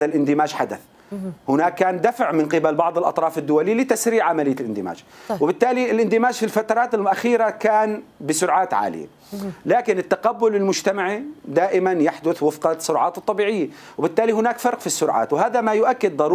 الاندماج حدث. هناك كان دفع من قبل بعض الأطراف الدولية لتسريع عملية الاندماج. وبالتالي الاندماج في الفترات الأخيرة كان بسرعات عالية، لكن التقبل المجتمعي دائما يحدث وفق السرعات الطبيعية، وبالتالي هناك فرق في السرعات، وهذا ما يؤكد ضرورة